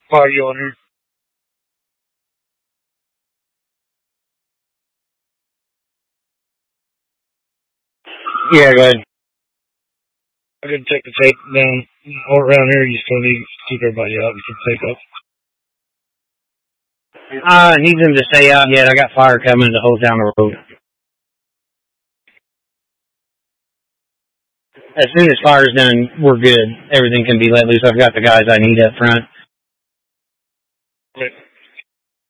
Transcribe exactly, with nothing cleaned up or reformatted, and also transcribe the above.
Are you on here? Yeah, go ahead. I can take the tape down. All around here, you still need to keep everybody out and keep the tape up. Uh, I need them to stay out yet. I got fire coming to hold down the road. As soon as fire's done, we're good. Everything can be let loose. I've got the guys I need up front. Right.